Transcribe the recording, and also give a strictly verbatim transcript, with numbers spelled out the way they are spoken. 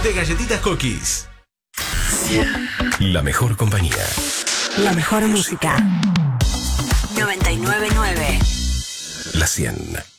de galletitas Cookies. La mejor compañía. La mejor música. noventa y nueve punto nueve. La cien.